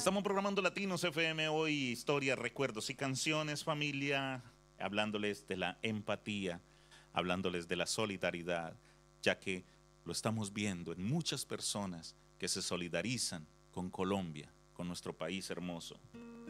Estamos programando Latinos FM hoy, historias, recuerdos y canciones, familia, hablándoles de la empatía, hablándoles de la solidaridad, ya que lo estamos viendo en muchas personas que se solidarizan con Colombia, con nuestro país hermoso.